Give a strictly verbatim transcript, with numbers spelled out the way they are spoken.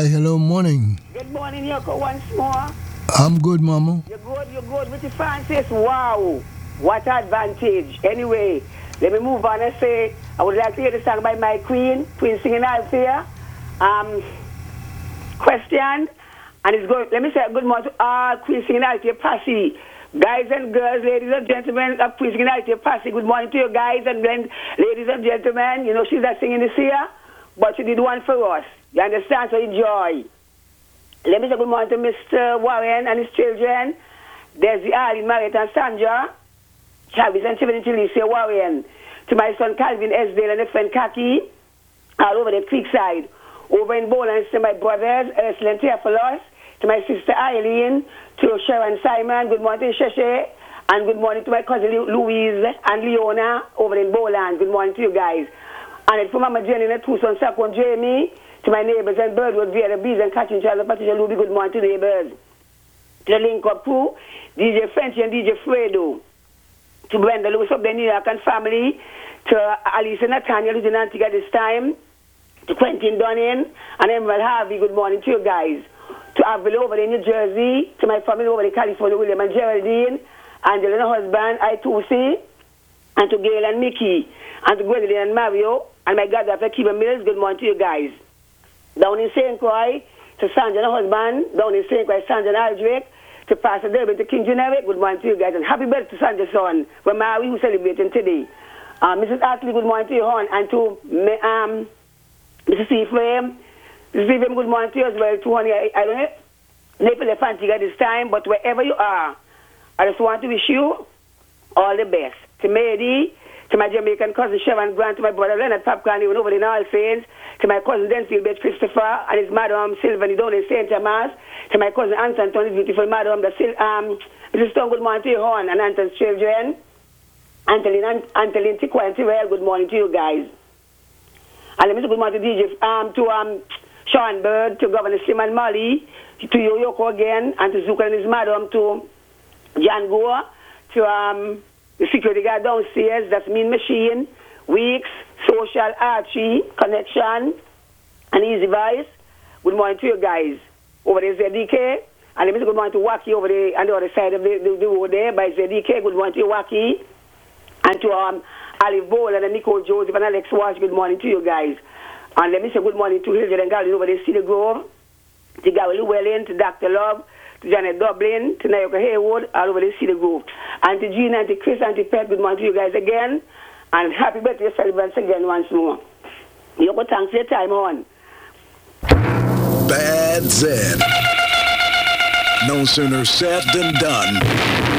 Hi, hello, morning. Good morning, Yoko, once more. I'm good, Mama. You're good, you're good. Richie Francis, wow. What advantage. Anyway, let me move on and say, I would like to hear the song by my queen, Queen Singing Althea. Um, question, and it's good. Let me say good morning to all Queen Singing Althea posse. Guys and girls, ladies and gentlemen of Queen Singing Althea posse. Good morning to you guys and then, ladies and gentlemen. You know, she's not singing this year, but she did one for us. You understand? So enjoy. Let me say good morning to Mister Warren and his children. There's the Arlene, Marriott, and Sandra. Travis and Tiffany Felicia Warren. To my son Calvin Esdale and his friend Kaki. All over the creekside. Over in Bowlands to my brothers, Ursula and Theophilus. To my sister Eileen. To Sharon Simon. Good morning to Sheshe. And good morning to my cousin Louise and Leona over in Bowlands. Good morning to you guys. And it's for Mama Jenny and her two sons, Saco and Jamie. To my neighbors and Birdwood, Vera, Bees and Catching Child, Patricia Luby, good morning to neighbors. To the Link Up crew, D J Frenchy and D J Fredo. To Brenda Lewis of the New York and family. To Alice and Nathaniel, who's in Antigua this time. To Quentin Dunning and Emerald Harvey, good morning to you guys. To Avila over in New Jersey. To my family over in California, William and Geraldine. Angela and her husband, Itusi. And to Gail and Mickey. And to Gwendolyn and Mario. And my godfather, Kiba Mills, good morning to you guys. Down in Saint Croix, to Sandra and her husband, down in Saint Croix, Sandra and Aldrich, to Pastor Durbin, to King Generic, good morning to you guys, and happy birthday to Sandra's son, when Mary who's celebrating today. Uh, Missus Ashley, good morning to you, hon, and to um, Missus Ephraim, Missus Ephraim, good morning to you as well, to honey, I, I don't know, Naples Antigua this time, but wherever you are, I just want to wish you all the best. To Mary, to my Jamaican cousin Sharon Grant, to my brother Leonard Popcorn, even over in All Saints, to my cousin Denfield Beth Christopher and his madam Sylvanie down in Saint Thomas, to my cousin Anton, Tony's beautiful madam, the um, Missus Stone, good morning to you, hon, and Anton's children, Antolin, Antolin, Tikwa, and Tyrell, good morning to you guys. And let me say good morning to D J, um, to um, Sean Bird, to Governor Slim and Molly, to Yoyoko again, and to Zuka and his madam, to John Goa, to um, the security guard downstairs, that's Mean Machine, Weeks, Social, Archie, Connection, and Easy Vice. Good morning to you guys. Over there, Z D K. And let me say good morning to Wacky over there on the other side of the, the, the road there by Z D K. Good morning to you, Wacky. And to um, Olive Bowl and Nicole Joseph and Alex Wash. Good morning to you guys. And let me say good morning to Hilda and Gary over there, Cedar Grove, to Gary Llewellyn, to Doctor Love, to Janet Dublin, to Nayoka Haywood, all over the Cedar Grove. And to Gina, and to Chris, and to Pet, good morning to you guys again. And happy birthday celebrants again once more. Yoko, thanks for your time on. Bad Zed. No sooner said than done.